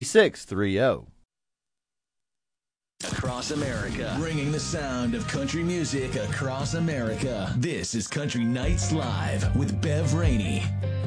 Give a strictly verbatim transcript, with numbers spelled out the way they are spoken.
six three zero. Across America, bringing the sound of country music across America. This is Country Nights Live with Bev Rainey.